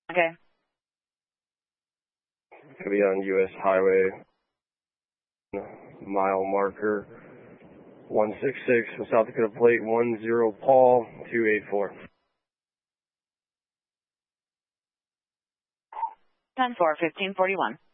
Okay. It's going to be on U.S. Highway, mile marker 166 with South Dakota plate 10 Paul 284. 10-4, 1541.